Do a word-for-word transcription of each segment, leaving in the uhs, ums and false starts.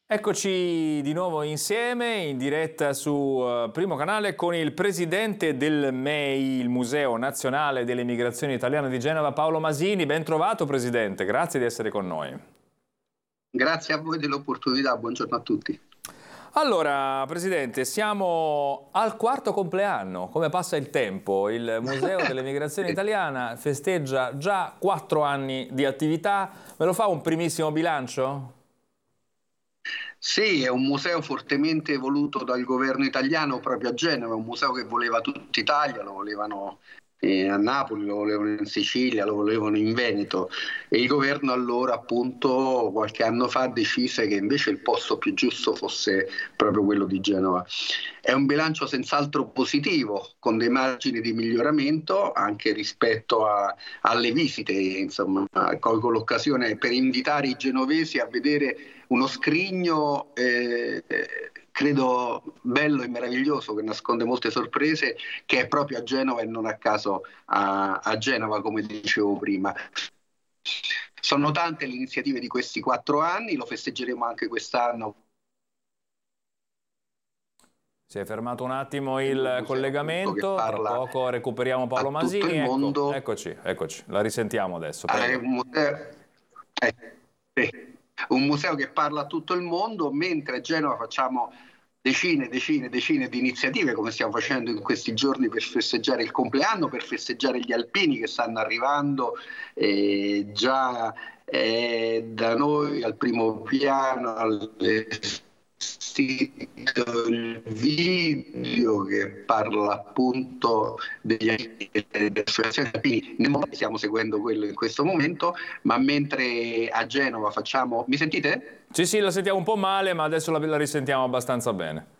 Eccoci di nuovo insieme in diretta su uh, Primo Canale con il presidente del M E I, il Museo Nazionale delle Migrazioni Italiane di Genova, Paolo Masini. Ben trovato, presidente, grazie di essere con noi. Grazie a voi dell'opportunità, buongiorno a tutti. Allora, presidente, siamo al quarto compleanno, come passa il tempo? Il Museo delle Migrazioni Italiane festeggia già quattro anni di attività. Me lo fa un primissimo bilancio? Sì, è un museo fortemente voluto dal governo italiano proprio a Genova, un museo che voleva tutta Italia, lo volevano eh, a Napoli, lo volevano in Sicilia, lo volevano in Veneto e il governo allora appunto qualche anno fa decise che invece il posto più giusto fosse proprio quello di Genova. È un bilancio senz'altro positivo, con dei margini di miglioramento anche rispetto a, alle visite, insomma, colgo l'occasione per invitare i genovesi a vedere uno scrigno eh, credo bello e meraviglioso, che nasconde molte sorprese, che è proprio a Genova e non a caso a, a Genova, come dicevo prima. Sono tante le iniziative di questi quattro anni, lo festeggeremo anche quest'anno. Si è fermato un attimo il collegamento, tra poco recuperiamo Paolo Masini. Ecco, mondo. eccoci, eccoci, la risentiamo adesso. È un museo, è, è un museo che parla a tutto il mondo, mentre a Genova facciamo decine, decine, decine di iniziative, come stiamo facendo in questi giorni per festeggiare il compleanno, per festeggiare gli alpini che stanno arrivando eh, già eh, da noi al primo piano, alle il video che parla appunto degli associazioni alpini. Nel momento stiamo seguendo quello in questo momento, ma mentre a Genova facciamo... Mi sentite? Sì, sì, la sentiamo un po' male, ma adesso la, la risentiamo abbastanza bene.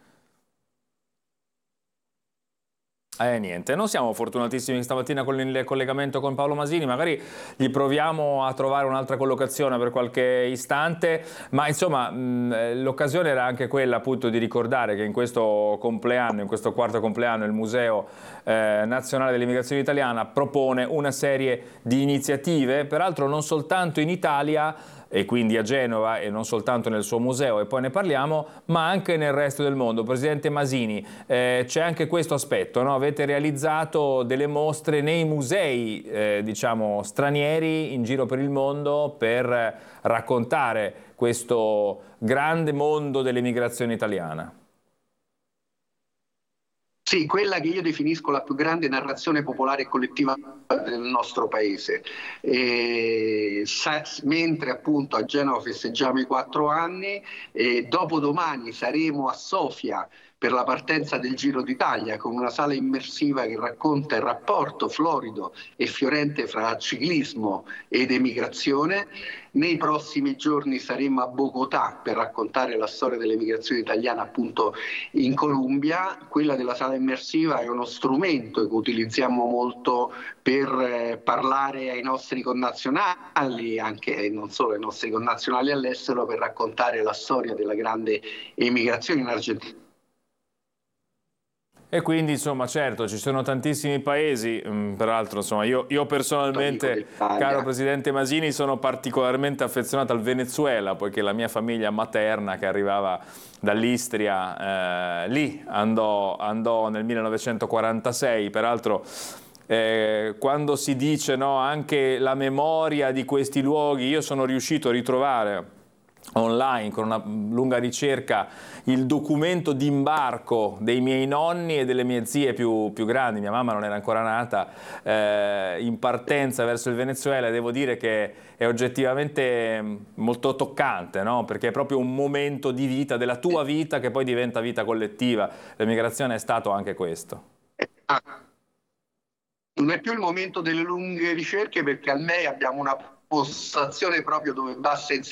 Eh niente, non siamo fortunatissimi stamattina con il collegamento con Paolo Masini, magari gli proviamo a trovare un'altra collocazione per qualche istante, ma insomma l'occasione era anche quella appunto di ricordare che in questo compleanno, in questo quarto compleanno, il Museo eh, Nazionale dell'Immigrazione Italiana propone una serie di iniziative, peraltro non soltanto in Italia, e quindi a Genova e non soltanto nel suo museo, e poi ne parliamo, ma anche nel resto del mondo. Presidente Masini, eh, c'è anche questo aspetto, no? Avete realizzato delle mostre nei musei, eh, diciamo, stranieri in giro per il mondo per raccontare questo grande mondo dell'emigrazione italiana. Sì, quella che io definisco la più grande narrazione popolare e collettiva del nostro paese. E, sa, mentre appunto a Genova festeggiamo i quattro anni, e dopodomani saremo a Sofia per la partenza del Giro d'Italia con una sala immersiva che racconta il rapporto florido e fiorente fra ciclismo ed emigrazione. Nei prossimi giorni saremo a Bogotà per raccontare la storia dell'emigrazione italiana appunto in Colombia. Quella della sala immersiva è uno strumento che utilizziamo molto per eh, parlare ai nostri connazionali, anche non solo ai nostri connazionali all'estero, per raccontare la storia della grande emigrazione in Argentina. E quindi insomma certo ci sono tantissimi paesi, peraltro insomma io, io personalmente, caro presidente Masini, sono particolarmente affezionato al Venezuela, poiché la mia famiglia materna che arrivava dall'Istria eh, lì andò, andò nel millenovecentoquarantasei, peraltro eh, quando si dice no, anche la memoria di questi luoghi, io sono riuscito a ritrovare online con una lunga ricerca il documento d'imbarco dei miei nonni e delle mie zie più, più grandi, mia mamma non era ancora nata, eh, in partenza verso il Venezuela, e devo dire che è oggettivamente molto toccante, no? Perché è proprio un momento di vita, della tua vita, che poi diventa vita collettiva. L'emigrazione è stato anche questo. Non è più il momento delle lunghe ricerche, perché al M E I abbiamo una postazione proprio dove basta insegnare